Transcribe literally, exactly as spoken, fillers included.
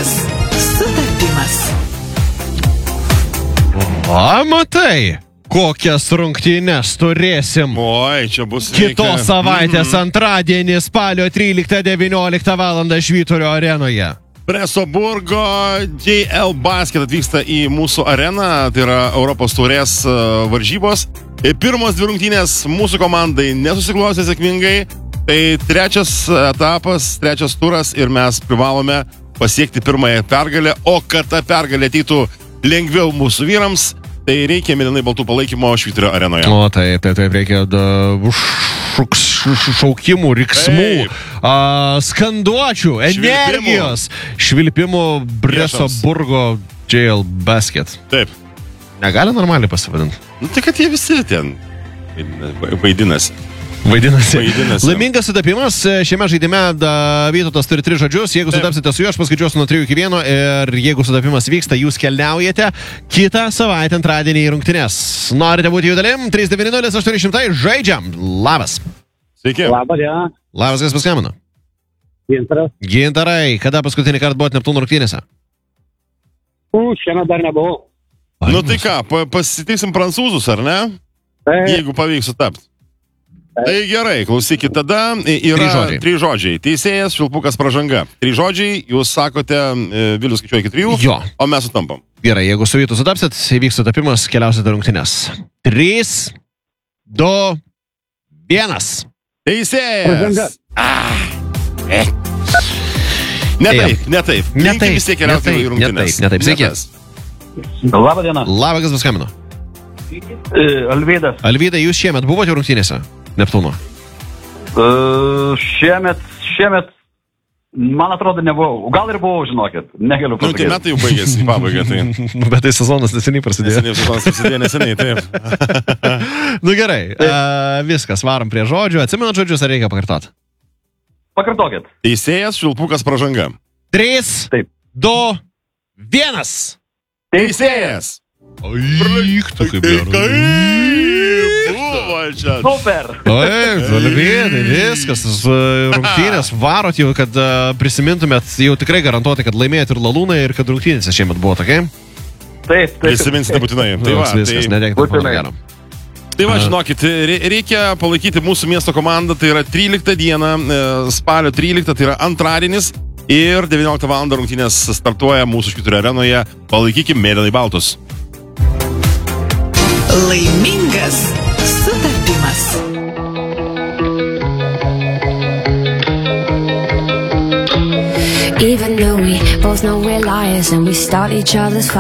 Laimingas sutapimas. Va, matai, kokias rungtynes turėsim. Oi, čia bus Kitos savaitės mm-hmm. antradienį spalio tryliktą devynioliktą valandą Švyturio arenoje. Presoburgo J L Basket atvyksta į mūsų areną, tai yra Europos taurės varžybos. Pirmos dvi rungtynės mūsų komandai nesusiklostė sėkmingai, tai trečias etapas, trečias turas ir mes privalome pasiekti pirmąją pergalę, o kad ta pergalė ateitų lengviau mūsų vyrams, tai reikia mėlynai baltų palaikymo Švyturio arenoje. O taip, taip, taip, reikia da, šuk, šaukimų, riksmų, a, skanduočių, energijos, švilpimų Presoburgo J L Basket. Taip. Negali normaliai pasivadinti. Nu, tai kad jie visi ten vaidinasi. Vaidinasi. Vaidinasi. Laimingas sutapimas. Šiame žaidime da, Vytautas turi tris žodžius. Jeigu sutapsite su juo, aš paskaičiuosiu nuo trijų iki vieno. Ir jeigu sutapimas vyksta, jūs keliaujate kitą savaitę antradienį į rungtynes. Norite būti jų dalim? trys devyni nulis aštuoni šimtai. Žaidžiam. Labas. Sveiki. Labą dieną. Labas, kas paskambino? Gintaras. Gintarai, kada paskutinį kartą buvot Neptūno rungtynėse? U, šiame dar nebuvau. Nu tai ką, pa, pasitiksim prancūzus, ar ne? Tai, Jeigu pavyks sutapti. Tai gerai, klausykit, tada yra Trys žodžiai. trys žodžiai. Teisėjas, švilpukas, pražanga. Trys žodžiai, jūs sakote, Vilius skaičiuoja iki trijų, Jo. o mes sutampam. Gerai, jeigu su Vytu sutapsit, įvyks sutapimas, keliausite rungtynes. Trys, du, vienas. Teisėjas! Pražanga. Ah, eh. Ne taip, ne taip. Ne Linkim taip, vis tiek ne keliauti taip, į rungtynes. ne taip, ne taip. Sveiki. tas. Labą dieną. Labas, kas paskambino? Alvydas. Alvydai, jūs šiemet buvote rungtynėse Neptūno? Uh, šiemet, šiemet, man atrodo, nebuvau. Gal ir buvau, žinokit. Negaliu Nu, tai pasakyti. metai jau baigėsi į pabaigą, tai... Bet tai sezonas neseniai prasidėjo. Neseniai sezonas prasidėjo, neseniai, taip. Nu gerai, uh, viskas, varom prie žodžių. Atsimenat žodžius, ar reikia pakartoti? Pakartokit. Teisėjas, švilpukas, pražanga. Trys, Taip. du, vienas. Teisėjas! Eiktų kaip Kaip buvo čia? Super. Taip, Alvydai, viskas, tas, uh, rungtynės varot jau, kad uh, prisimintumėt, jau tikrai garantuoti, kad laimėjot ir Lalūną ir kad rungtynėse šiemet buvo, tokia? Taip, taip. Prisiminsite būtinai. Tai va, viskas, tai, nedėkite mano būtinai. gero. tai va, žinokit, re- reikia palaikyti mūsų miesto komandą, tai yra tryliktą dieną, e, spalio tryliktą, tai yra antradienis ir devynioliktą valandą rungtynės startuoja mūsų Švyturio arenoje. Palaikykim mėlynai baltus. Laimingas sutapimas. Even though we both know we're liars and we start each other's fights.